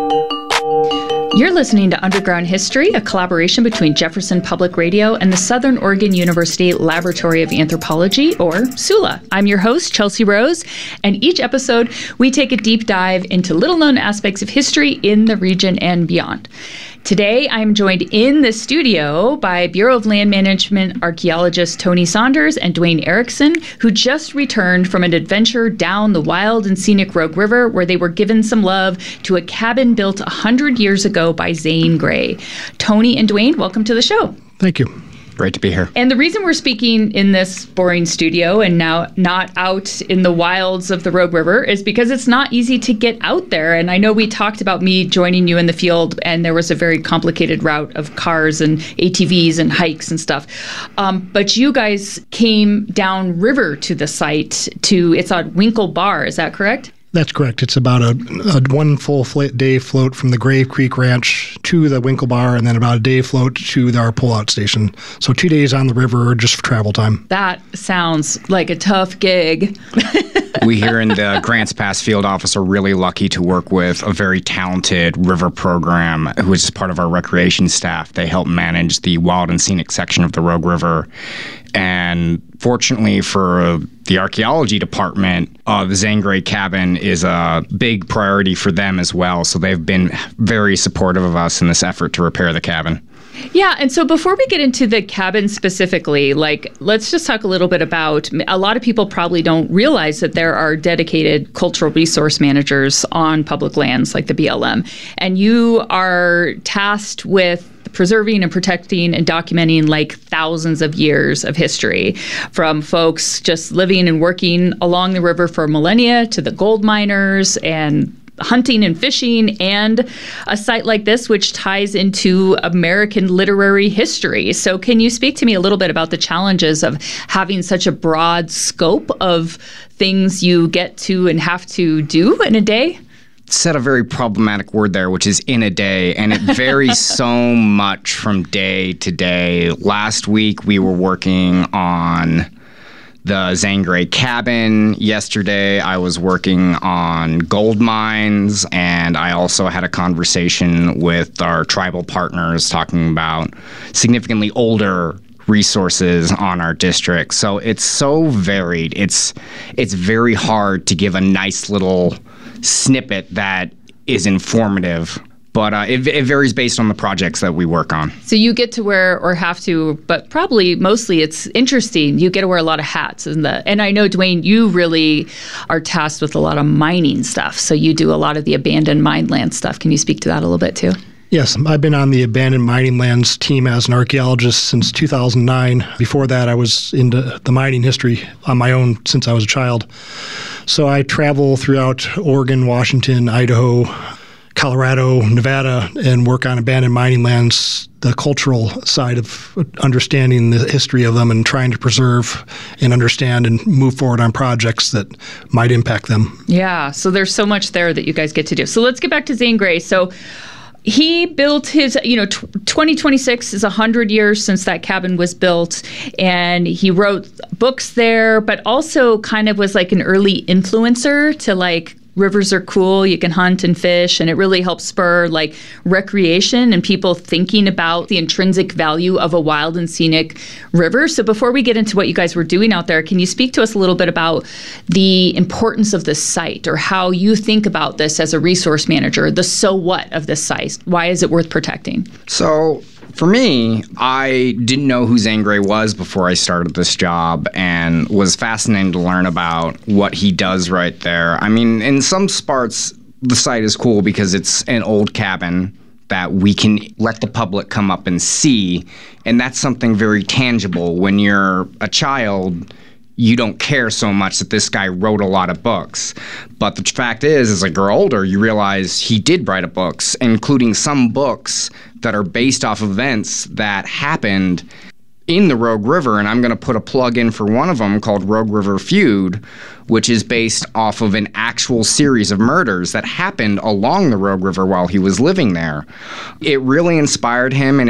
You're listening to Underground History, a collaboration between Jefferson Public Radio and the Southern Oregon University Laboratory of Anthropology, or SULA. I'm your host, Chelsea Rose, and each episode we take a deep dive into little-known aspects of history in the region and beyond. Today, I'm joined in the studio by Bureau of Land Management archaeologist Tony Saunders and Dwayne Erickson, who just returned from an adventure down the wild and scenic Rogue River, where they were given some love to a cabin built 100 years ago by Zane Grey. Tony and Dwayne, welcome to the show. Thank you. Great to be here. And the reason we're speaking in this boring studio and now not out in the wilds of the Rogue River is because it's not easy to get out there. And I know we talked about me joining you in the field, and there was a very complicated route of cars and ATVs and hikes and stuff. But you guys came down river to the site it's on Winkle Bar, is that correct? That's correct. It's about a one full day float from the Grave Creek Ranch to the Winkle Bar, and then about a day float to our pullout station. So 2 days on the river just for travel time. That sounds like a tough gig. We here in the Grants Pass field office are really lucky to work with a very talented river program who is part of our recreation staff. They help manage the wild and scenic section of the Rogue River. And fortunately for the archaeology department, the Zane Grey cabin is a big priority for them as well. So they've been very supportive of us in this effort to repair the cabin. Yeah, and so before we get into the cabin specifically, let's just talk a little bit about, a lot of people probably don't realize that there are dedicated cultural resource managers on public lands like the BLM, and you are tasked with preserving and protecting and documenting thousands of years of history, from folks just living and working along the river for millennia to the gold miners and hunting and fishing, and a site like this, which ties into American literary history. So can you speak to me a little bit about the challenges of having such a broad scope of things you get to and have to do in a day? Said a very problematic word there, which is in a day, and it varies so much from day to day. Last week, we were working on the Zane Grey cabin. Yesterday, I was working on gold mines, and I also had a conversation with our tribal partners talking about significantly older resources on our district. So it's so varied. It's very hard to give a nice little snippet that is informative. But it varies based on the projects that we work on. So you get to wear, or have to, but probably mostly it's interesting, you get to wear a lot of hats. And I know, Dwayne, you really are tasked with a lot of mining stuff. So you do a lot of the abandoned mine land stuff. Can you speak to that a little bit too? Yes, I've been on the abandoned mining lands team as an archaeologist since 2009. Before that, I was into the mining history on my own since I was a child. So I travel throughout Oregon, Washington, Idaho, Colorado, Nevada, and work on abandoned mining lands, the cultural side of understanding the history of them and trying to preserve and understand and move forward on projects that might impact them. Yeah, so there's so much there that you guys get to do. So let's get back to Zane Grey. So he built his, 2026 is 100 years since that cabin was built, and he wrote books there, but also kind of was like an early influencer to rivers are cool, you can hunt and fish, and it really helps spur recreation and people thinking about the intrinsic value of a wild and scenic river. So before we get into what you guys were doing out there, can you speak to us a little bit about the importance of the site, or how you think about this as a resource manager, the so what of this site? Why is it worth protecting? So for me, I didn't know who Zane Grey was before I started this job, and was fascinated to learn about what he does right there. I mean, in some parts, the site is cool because it's an old cabin that we can let the public come up and see, and that's something very tangible. When you're a child, you don't care so much that this guy wrote a lot of books. But the fact is, as I grow older, you realize he did write books, including some books that are based off events that happened in the Rogue River. And I'm going to put a plug in for one of them called Rogue River Feud, which is based off of an actual series of murders that happened along the Rogue River while he was living there. It really inspired him, and